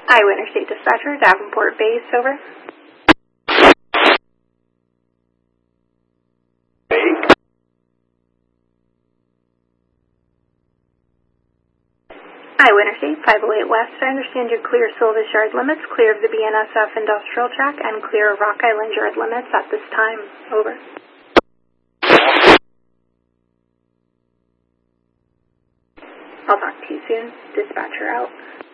Iowa Interstate Dispatcher, Davenport Base, over. Iowa Interstate 508 West, I understand you're clear Silvis Yard limits, clear of the BNSF industrial track, and clear of Rock Island Yard limits at this time, over. I'll talk to you soon. Dispatcher out.